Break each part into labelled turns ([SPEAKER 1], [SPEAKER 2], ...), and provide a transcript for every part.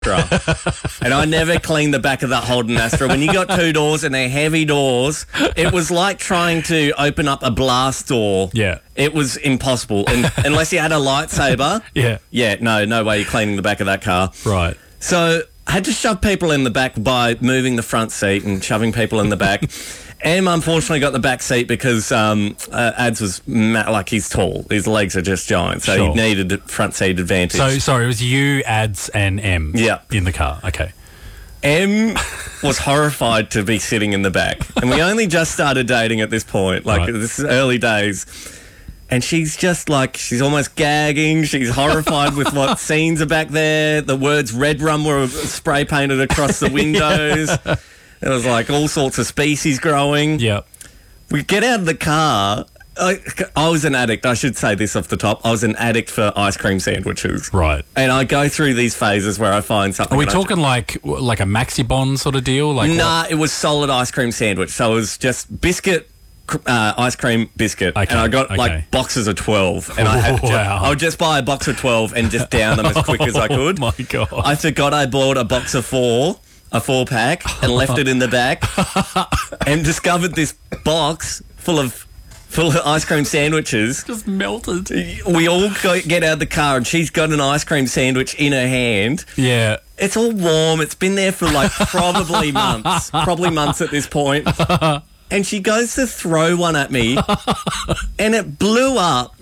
[SPEAKER 1] And I never cleaned the back of that Holden Astra. When you got two doors and they're heavy doors, it was like trying to open up a blast door.
[SPEAKER 2] Yeah.
[SPEAKER 1] It was impossible. And unless you had a lightsaber.
[SPEAKER 2] Yeah.
[SPEAKER 1] Yeah, no way you're cleaning the back of that car.
[SPEAKER 2] Right.
[SPEAKER 1] So I had to shove people in the back by moving the front seat and shoving people in the back. Em unfortunately got the back seat because Ads was like he's tall. His legs are just giant, so he needed a front seat advantage.
[SPEAKER 2] So, sorry, it was you, Ads, and Em in the car. Okay.
[SPEAKER 1] Em was horrified to be sitting in the back. And we only just started dating at this point. Like, this is early days. And she's just like, she's almost gagging. She's horrified with what scenes are back there. The words Red Rum were spray painted across the windows. There was like all sorts of species growing.
[SPEAKER 2] Yeah.
[SPEAKER 1] We get out of the car. I was an addict. I should say this off the top. I was an addict for ice cream sandwiches.
[SPEAKER 2] Right.
[SPEAKER 1] And I go through these phases where I find something.
[SPEAKER 2] Are we talking like a Maxi Bond sort of deal? Like
[SPEAKER 1] nah, it was solid ice cream sandwich. So it was just biscuit, ice cream, biscuit. Okay, and I got like boxes of 12. And I would just buy a box of 12 and just down them as quick as I could.
[SPEAKER 2] Oh my God.
[SPEAKER 1] I forgot I bought a box of 4. A 4-pack, and left it in the back, and discovered this box full of ice cream sandwiches.
[SPEAKER 2] Just melted.
[SPEAKER 1] We all get out of the car, and she's got an ice cream sandwich in her hand.
[SPEAKER 2] Yeah.
[SPEAKER 1] It's all warm. It's been there for like probably months at this point. And she goes to throw one at me, and it blew up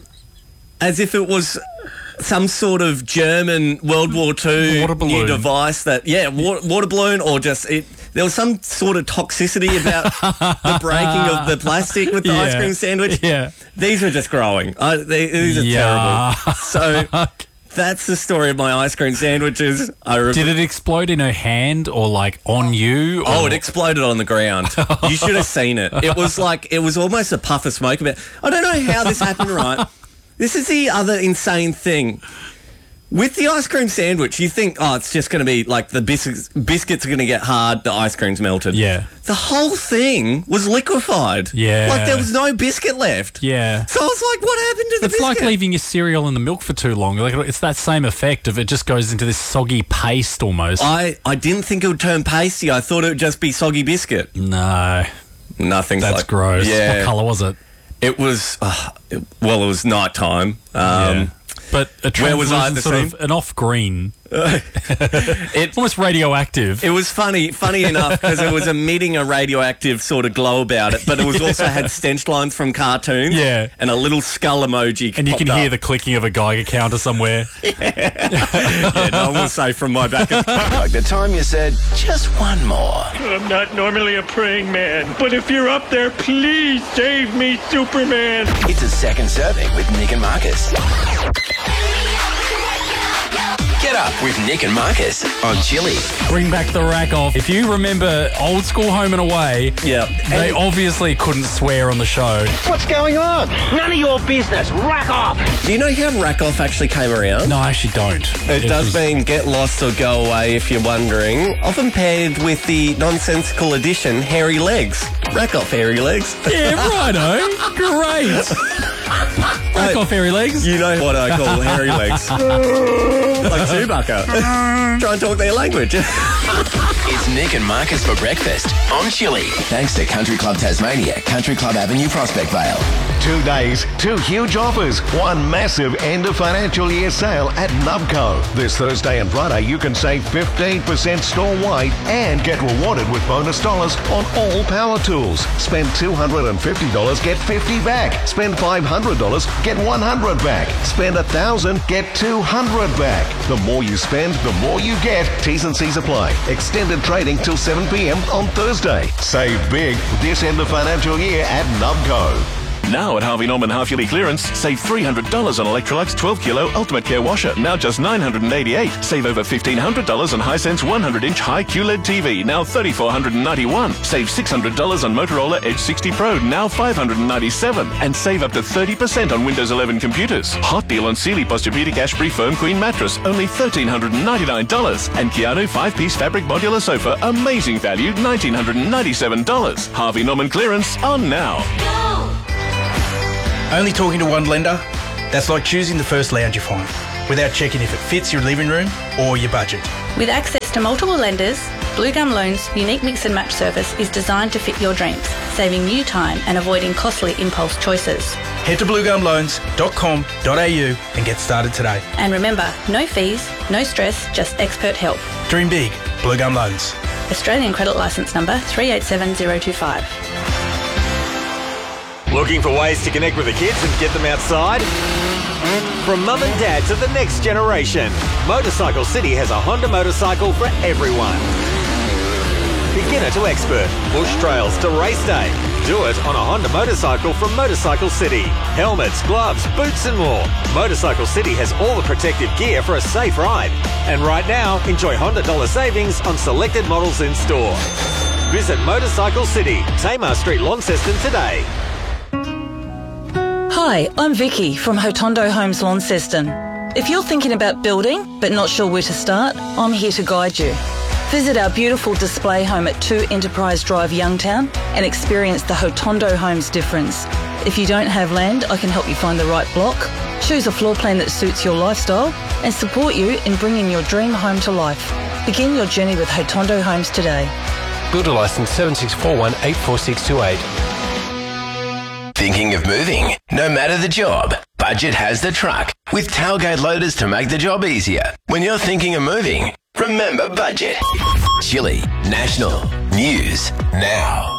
[SPEAKER 1] as if it was some sort of German World War II new device that, water balloon, or just there was some sort of toxicity about the breaking of the plastic with the ice cream sandwich.
[SPEAKER 2] Yeah.
[SPEAKER 1] These are just growing. These are terrible. So that's the story of my ice cream sandwiches.
[SPEAKER 2] Did it explode in her hand or like on you?
[SPEAKER 1] Oh, it exploded on the ground. You should have seen it. It was almost a puff of smoke. I don't know how this happened, right? This is the other insane thing. With the ice cream sandwich, you think, it's just going to be like the biscuits are going to get hard, the ice cream's melted.
[SPEAKER 2] Yeah.
[SPEAKER 1] The whole thing was liquefied.
[SPEAKER 2] Yeah.
[SPEAKER 1] Like there was no biscuit left.
[SPEAKER 2] Yeah.
[SPEAKER 1] So I was like, what happened to the biscuit?
[SPEAKER 2] It's like leaving your cereal in the milk for too long. Like it's that same effect of it just goes into this soggy paste almost.
[SPEAKER 1] I didn't think it would turn pasty. I thought it would just be soggy biscuit.
[SPEAKER 2] No.
[SPEAKER 1] Nothing.
[SPEAKER 2] That's gross.
[SPEAKER 1] Yeah.
[SPEAKER 2] What colour was it?
[SPEAKER 1] It was, it was night time.
[SPEAKER 2] But
[SPEAKER 1] where was I at the
[SPEAKER 2] sort
[SPEAKER 1] scene?
[SPEAKER 2] Of an off green. It's almost radioactive.
[SPEAKER 1] It was funny enough because it was emitting a radioactive sort of glow about it, but it was also had stench lines from cartoons.
[SPEAKER 2] Yeah.
[SPEAKER 1] And a little skull emoji.
[SPEAKER 2] And you can hear the clicking of a Geiger counter somewhere.
[SPEAKER 1] Yeah, no one will say from my back.
[SPEAKER 3] Like the time you said, just one more.
[SPEAKER 4] I'm not normally a praying man, but if you're up there, please save me, Superman.
[SPEAKER 3] It's a second serving with Nick and Marcus. Get up with Nick and Marcus on Chili.
[SPEAKER 2] Bring back the rack off. If you remember old school Home and Away, they obviously couldn't swear on the show.
[SPEAKER 5] What's going on? None of your business. Rack off.
[SPEAKER 1] Do you know how rack off actually came around?
[SPEAKER 2] No, I actually don't.
[SPEAKER 1] It does mean get lost or go away if you're wondering. Often paired with the nonsensical addition, hairy legs. Rack off, hairy legs.
[SPEAKER 2] Yeah, righto. Great. Rack off, hairy legs.
[SPEAKER 1] You know what I call hairy legs. Like Chewbacca. Try and talk their language.
[SPEAKER 3] It's Nick and Marcus for breakfast on Chili. Thanks to Country Club Tasmania, Country Club Avenue, Prospect Vale.
[SPEAKER 6] 2 days, 2 huge offers, 1 massive end of financial year sale at Nubco. This Thursday and Friday, you can save 15% store-wide and get rewarded with bonus dollars on all power tools. Spend $250, get $50 back. Spend $500, get $100 back. Spend $1,000, get $200 back. The more you spend, the more you get. T's and C's apply. Extended trading till 7 p.m. on Thursday. Save big this end of financial year at Nubco.
[SPEAKER 7] Now at Harvey Norman half-yearly clearance, save $300 on Electrolux 12-kilo Ultimate Care Washer, now just $988. Save over $1,500 on Hisense 100-inch high QLED TV, now $3,491. Save $600 on Motorola Edge 60 Pro, now $597. And save up to 30% on Windows 11 computers. Hot deal on Sealy Posturepedic Ashbury Firm Queen Mattress, only $1,399. And Keanu 5-piece fabric modular sofa, amazing value, $1,997. Harvey Norman clearance on now.
[SPEAKER 8] Only talking to one lender? That's like choosing the first lounge you find. without checking if it fits your living room or your budget.
[SPEAKER 9] With access to multiple lenders, Blue Gum Loans' unique mix and match service is designed to fit your dreams, saving you time and avoiding costly impulse choices.
[SPEAKER 8] Head to bluegumloans.com.au and get started today.
[SPEAKER 9] And remember, no fees, no stress, just expert help.
[SPEAKER 8] Dream big. Blue Gum Loans.
[SPEAKER 9] Australian credit licence number 387025.
[SPEAKER 10] Looking for ways to connect with the kids and get them outside? From mum and dad to the next generation, Motorcycle City has a Honda motorcycle for everyone. Beginner to expert, bush trails to race day. Do it on a Honda motorcycle from Motorcycle City. Helmets, gloves, boots and more. Motorcycle City has all the protective gear for a safe ride. And right now, enjoy Honda dollar savings on selected models in store. Visit Motorcycle City, Tamar Street, Launceston today.
[SPEAKER 11] Hi, I'm Vicky from Hotondo Homes Launceston. If you're thinking about building but not sure where to start, I'm here to guide you. Visit our beautiful display home at 2 Enterprise Drive, Youngtown, and experience the Hotondo Homes difference. If you don't have land, I can help you find the right block, choose a floor plan that suits your lifestyle, and support you in bringing your dream home to life. Begin your journey with Hotondo Homes today.
[SPEAKER 12] Builder licence 7641 84628.
[SPEAKER 3] Thinking of moving? No matter the job, Budget has the truck with tailgate loaders to make the job easier. When you're thinking of moving, remember Budget. Chile National News Now.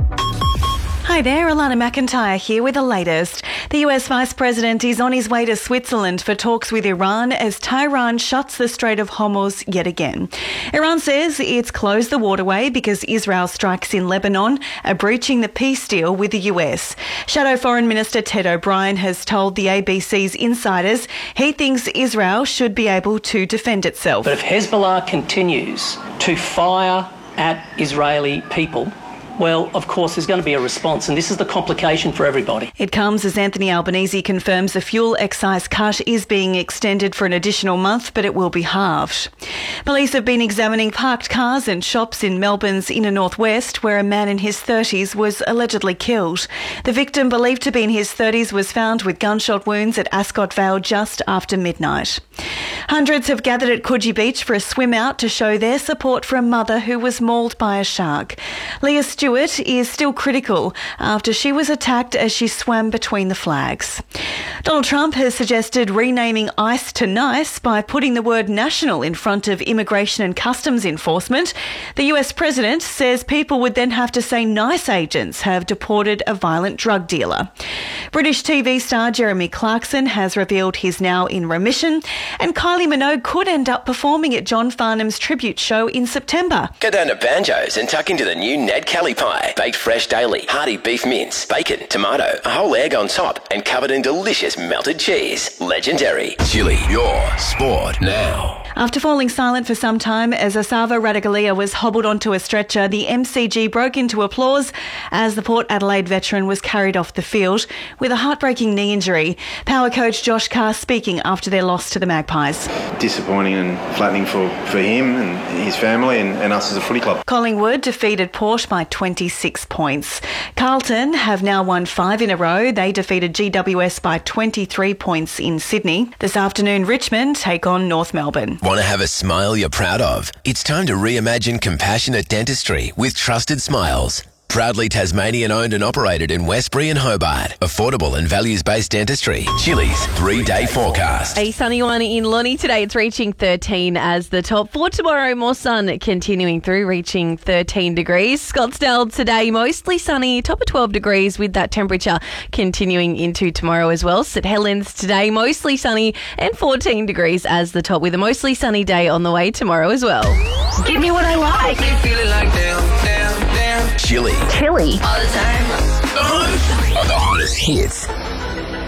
[SPEAKER 13] Hi there, Alana McIntyre here with the latest. The US Vice President is on his way to Switzerland for talks with Iran as Tehran shuts the Strait of Hormuz yet again. Iran says it's closed the waterway because Israel strikes in Lebanon are breaching the peace deal with the US. Shadow Foreign Minister Ted O'Brien has told the ABC's Insiders he thinks Israel should be able to defend itself.
[SPEAKER 14] But if Hezbollah continues to fire at Israeli people, well, of course, there's going to be a response, and this is the complication for everybody.
[SPEAKER 13] It comes as Anthony Albanese confirms the fuel excise cut is being extended for an additional month, but it will be halved. Police have been examining parked cars and shops in Melbourne's inner northwest, where a man in his 30s was allegedly killed. The victim, believed to be in his 30s, was found with gunshot wounds at Ascot Vale just after midnight. Hundreds have gathered at Coogee Beach for a swim out to show their support for a mother who was mauled by a shark. Leah Stewart is still critical after she was attacked as she swam between the flags. Donald Trump has suggested renaming ICE to NICE by putting the word national in front of Immigration and Customs Enforcement. The US president says people would then have to say NICE agents have deported a violent drug dealer. British TV star Jeremy Clarkson has revealed he's now in remission, and Kylie Minogue could end up performing at John Farnham's tribute show in September.
[SPEAKER 3] Go down to Banjo's and tuck into the new Ned Kelly pie. Baked fresh daily, hearty beef mince, bacon, tomato, a whole egg on top, and covered in delicious melted cheese. Legendary. Chile, your sport now.
[SPEAKER 13] After falling silent for some time as Asava Radagalia was hobbled onto a stretcher, the MCG broke into applause as the Port Adelaide veteran was carried off the field with a heartbreaking knee injury. Power coach Josh Carr speaking after their loss to the Magpies.
[SPEAKER 15] Disappointing and flattening for him and his family and us as a footy club.
[SPEAKER 13] Collingwood defeated Port by 26 points. Carlton have now won 5 in a row. They defeated GWS by 23 points in Sydney. This afternoon, Richmond take on North Melbourne.
[SPEAKER 3] Want to have a smile you're proud of? It's time to reimagine compassionate dentistry with Trusted Smiles. Proudly Tasmanian owned and operated in Westbury and Hobart. Affordable and values-based dentistry. Chili's 3-day forecast.
[SPEAKER 16] A sunny one in Lonnie today. It's reaching 13 as the top. For tomorrow, more sun continuing through, reaching 13 degrees. Scottsdale today, mostly sunny, top of 12 degrees with that temperature continuing into tomorrow as well. St Helens today, mostly sunny and 14 degrees as the top, with a mostly sunny day on the way tomorrow as well.
[SPEAKER 17] Give me what I like.
[SPEAKER 3] Feeling like damn. Chili.
[SPEAKER 17] Chili.
[SPEAKER 3] All the time. On the hottest hits.